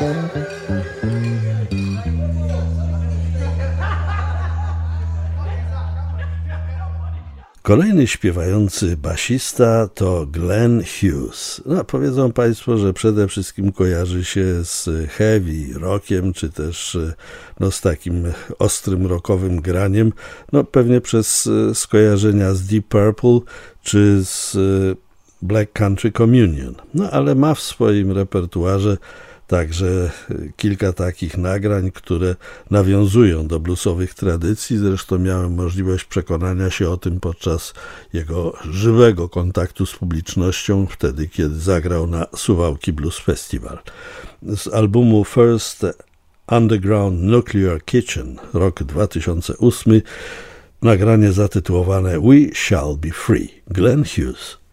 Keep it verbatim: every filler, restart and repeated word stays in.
Kolejny śpiewający basista to Glenn Hughes. No, powiedzą Państwo, że przede wszystkim kojarzy się z heavy rockiem, czy też no, z takim ostrym rockowym graniem, no pewnie przez skojarzenia z Deep Purple, czy z Black Country Communion. No, ale ma w swoim repertuarze także kilka takich nagrań, które nawiązują do bluesowych tradycji. Zresztą miałem możliwość przekonania się o tym podczas jego żywego kontaktu z publicznością, wtedy kiedy zagrał na Suwałki Blues Festival. Z albumu First Underground Nuclear Kitchen, rok dwa tysiące ósmy, nagranie zatytułowane We Shall Be Free, Glenn Hughes.